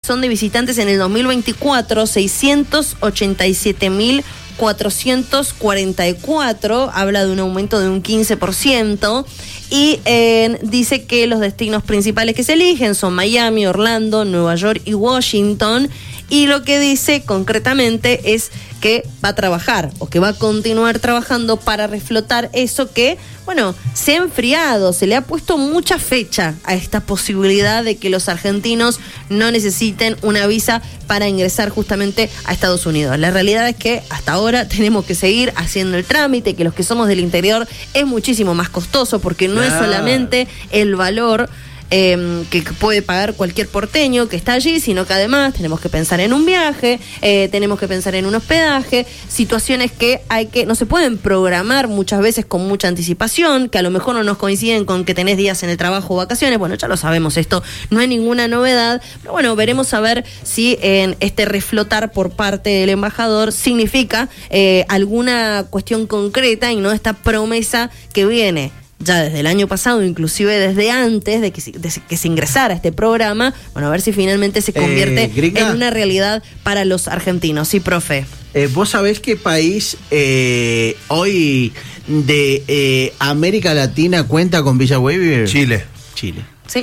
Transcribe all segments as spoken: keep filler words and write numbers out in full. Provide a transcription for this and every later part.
son de visitantes en el dos mil veinticuatro, seiscientos ochenta y siete mil cuatrocientos cuarenta y cuatro, habla de un aumento de un quince por ciento, y eh, dice que los destinos principales que se eligen son Miami, Orlando, Nueva York y Washington, y lo que dice concretamente es que va a trabajar o que va a continuar trabajando para reflotar eso que, bueno, se ha enfriado, se le ha puesto mucha fecha a esta posibilidad de que los argentinos no necesiten una visa para ingresar justamente a Estados Unidos. La realidad es que hasta ahora tenemos que seguir haciendo el trámite, que los que somos del interior es muchísimo más costoso porque no Claro. es solamente el valor Eh, que puede pagar cualquier porteño que está allí, sino que además tenemos que pensar en un viaje, eh, tenemos que pensar en un hospedaje, situaciones que hay que no se pueden programar muchas veces con mucha anticipación, que a lo mejor no nos coinciden con que tenés días en el trabajo o vacaciones. Bueno, ya lo sabemos, esto no es ninguna novedad, pero bueno, veremos a ver si en este reflotar por parte del embajador significa eh, alguna cuestión concreta y no esta promesa que viene ya desde el año pasado, inclusive desde antes de que, se, de que se ingresara a este programa. Bueno, a ver si finalmente se convierte eh, en una realidad para los argentinos. Sí, profe. Eh, ¿Vos sabés qué país eh, hoy de eh, América Latina cuenta con Visa Waiver? Chile. Chile. Sí.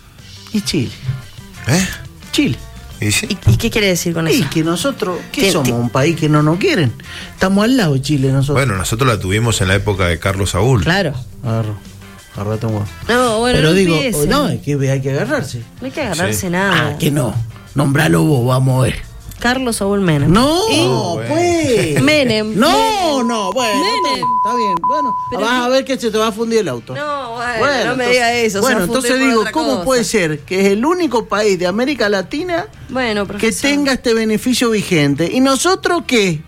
¿Y Chile? ¿Eh? Chile. ¿Y, sí? ¿Y, y qué quiere decir con Y eso? que nosotros, ¿qué ¿Qué- somos? qué? Un país que no nos quieren. Estamos al lado de Chile nosotros. Bueno, nosotros la tuvimos en la época de Carlos Saúl. Claro. Agarro. Agarrate un huevo. No, bueno, Pero no digo, empiecen. no, hay que, hay que agarrarse. No hay que agarrarse Sí. nada. Ah, que no. Nombralo vos, vamos a ver. Carlos Saúl Menem. No, Y- pues. Menem. No, Menem. no, bueno. Menem. Está bien, bueno. Pero vas que- a ver que se te va a fundir el auto. No, bueno, Bueno, no me entonces- diga eso. Bueno, se va a fundir entonces por digo, otra ¿cómo cosa. puede ser que es el único país de América Latina Bueno, que profesor. tenga este beneficio vigente? ¿Y nosotros qué?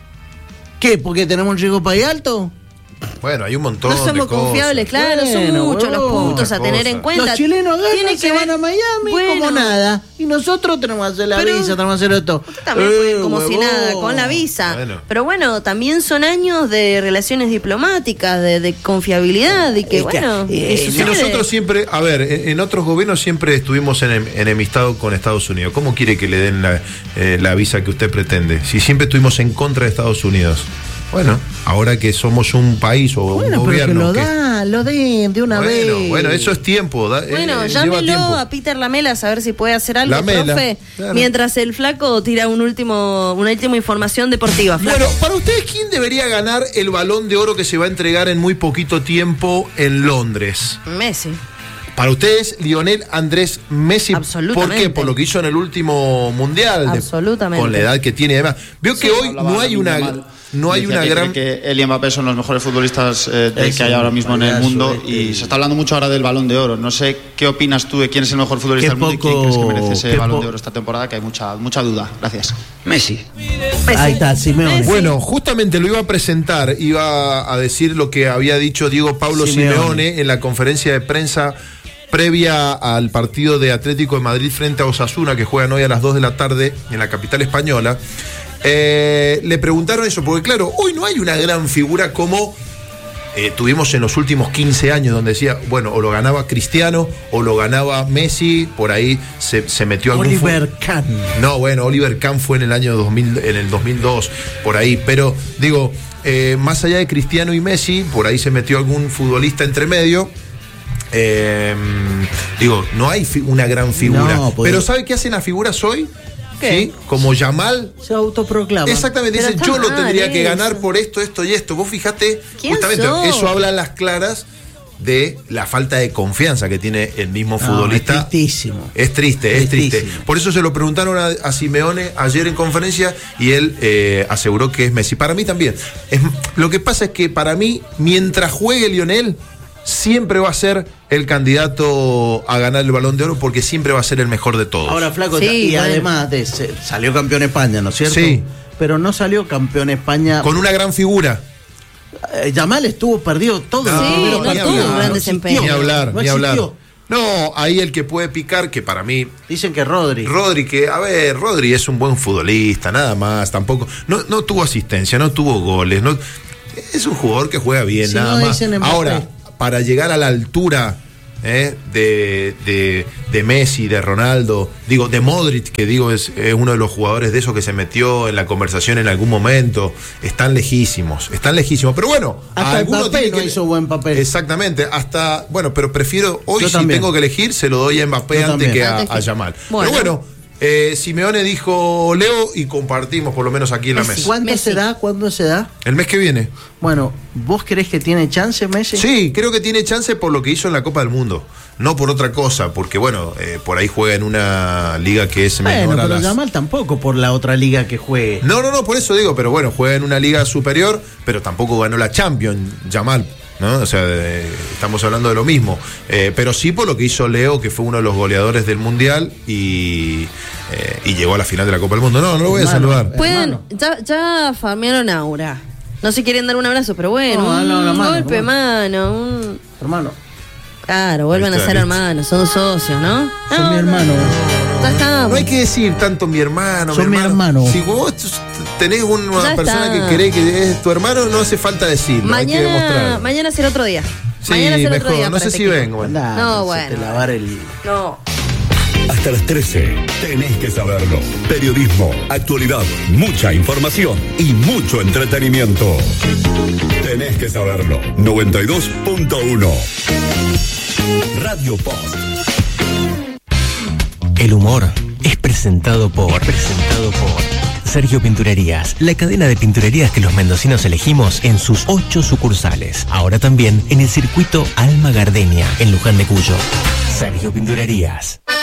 ¿Qué? ¿Porque tenemos un riesgo país alto? Bueno, hay un montón No de somos cosas. confiables, claro, son Bueno, muchos los huevón. puntos a Una tener cosa. en cuenta. Los chilenos agarran, Tiene que se ver- van a Miami Bueno, como nada. Y nosotros tenemos que hacer la Pero- visa, tenemos que hacer esto. Usted también puede ir Eh, como si huevón. nada, con la visa. Bueno. Pero bueno, también son años de relaciones diplomáticas, de, de confiabilidad y que Es que, bueno, eh, y Y sucede. nosotros siempre, a ver, en, en otros gobiernos siempre estuvimos en, enemistado con Estados Unidos. ¿Cómo quiere que le den la, eh, la visa que usted pretende? Si siempre estuvimos en contra de Estados Unidos. Bueno, ahora que somos un país o Bueno, un pero que gobierno lo que- dan, lo den de una bueno, vez. bueno, eso es tiempo. da- Bueno, eh, lleva llámelo tiempo. a Peter Lamela a ver si puede hacer algo, Lamela, profe. claro. Mientras el flaco tira un último, una última información deportiva. Flaco. Bueno, para ustedes, ¿quién debería ganar el Balón de Oro que se va a entregar en muy poquito tiempo en Londres? Messi. Para ustedes, Lionel Andrés Messi. Absolutamente. ¿Por qué? Por lo que hizo en el último mundial. de- Absolutamente. con la edad que tiene, además. Veo que hoy Hablaba no hay Lamine una, Yamal. no hay Decía una que gran. cree que él y Mbappé son los mejores futbolistas eh, de- Ese que hay ahora mismo en el payaso mundo este. y se está hablando mucho ahora del Balón de Oro. No sé qué opinas tú de quién es el mejor futbolista Qué del mundo y quién poco- crees que merece ese qué Balón po- de Oro esta temporada, que hay mucha mucha duda. Gracias. Messi. Messi. Ahí está, Simeone. Messi. Bueno, justamente lo iba a presentar, iba a decir lo que había dicho Diego Pablo Simeone. Simeone en la conferencia de prensa previa al partido de Atlético de Madrid frente a Osasuna, que juegan hoy a las dos de la tarde en la capital española. Eh, le preguntaron eso, porque claro, hoy no hay una gran figura como eh, tuvimos en los últimos quince años, donde decía, bueno, o lo ganaba Cristiano o lo ganaba Messi, por ahí se, se metió algún fu- Oliver Kahn. No, bueno, Oliver Kahn fue en el año dos mil, en el dos mil dos, por ahí, pero digo, eh, más allá de Cristiano y Messi, por ahí se metió algún futbolista entre medio. Eh, digo, no hay fi- una gran figura. No, pues- pero ¿sabe qué hacen las figuras hoy? ¿Qué? ¿Sí? Como Yamal. Se autoproclama. Exactamente, Pero dicen, está yo lo mal tendría que eso. ganar por esto, esto y esto. Vos fijate, ¿Quién justamente, sos? eso habla a las claras de la falta de confianza que tiene el mismo No, futbolista. es tristísimo. Es triste, es triste. Tristísimo. Por eso se lo preguntaron a, a Simeone ayer en conferencia y él eh, aseguró que es Messi. Para mí también. Es, lo que pasa es que para mí, mientras juegue Lionel, siempre va a ser el candidato a ganar el Balón de Oro porque siempre va a ser el mejor de todos. Ahora, flaco, Sí, y bueno. además de ser- salió campeón España, ¿no es cierto? Sí. Pero no salió campeón España. Con una gran figura. Eh, Yamal estuvo perdido todo No, el Sí, primer no partido. tuvo un gran No desempeño. existió. Ni hablar, No ni hablar. existió. No, ahí el que puede picar, que para mí Dicen que Rodri. Rodri, que, a ver, Rodri es un buen futbolista, nada más, tampoco. No, no tuvo asistencia, no tuvo goles, no, es un jugador que juega bien, Si nada no más. dicen Mbappé. Ahora, para llegar a la altura ¿eh? de, de, de Messi, de Ronaldo, digo, de Modric, que digo es, es uno de los jugadores de esos que se metió en la conversación en algún momento, están lejísimos, están lejísimos, pero bueno, hasta alguno Mbappé tiene no que... hizo buen papel. Exactamente, hasta, bueno, pero prefiero, hoy Yo si también. tengo que elegir, se lo doy a Mbappé Yo antes también. que a, Antes que- a Yamal. Bueno. Pero bueno, eh, Simeone dijo Leo y compartimos por lo menos aquí en la Messi. mesa. ¿Cuándo Messi. se da? ¿Cuándo se da? El mes que viene. Bueno, ¿vos creés que tiene chance Messi? Sí, creo que tiene chance por lo que hizo en la Copa del Mundo, no por otra cosa, porque bueno, eh, por ahí juega en una liga que es menor Bueno, a pero las... Yamal tampoco por la otra liga que juegue. No, no, no, por eso digo, pero bueno, juega en una liga superior, pero tampoco ganó la Champions, Yamal, ¿no? O sea, eh, estamos hablando de lo mismo. Eh, pero sí por lo que hizo Leo, que fue uno de los goleadores del Mundial y, eh, y llegó a la final de la Copa del Mundo. No, no lo voy a Hermano, saludar. Pueden, Hermano. ya, ya farmearon Aura. No se quieren dar un abrazo, pero bueno, No, un no, la mano, golpe, mano. un- Hermano, Claro, vuelvan Ahí a está, ser listo. hermanos, son socios, ¿no? son No, mi hermano. Ya estamos. No hay que decir tanto mi hermano, Son mi hermano. Si vos tenés una Ya persona está. que cree que es tu hermano, no hace falta decirlo, hay que Mañana, demostrar. mañana será otro día. Sí, mañana será mejor, otro día. no para sé este si equipo. vengo. bueno. Andá, No, hacete bueno. lavar el... No. Hasta las trece. Tenés que saberlo. Periodismo, actualidad, mucha información y mucho entretenimiento. Tenés que saberlo. noventa y dos punto uno. Radio Post. El humor es presentado por, es presentado por Sergio Pinturerías, la cadena de pinturerías que los mendocinos elegimos en sus ocho sucursales. Ahora también en el circuito Alma Gardenia, en Luján de Cuyo. Sergio Pinturerías.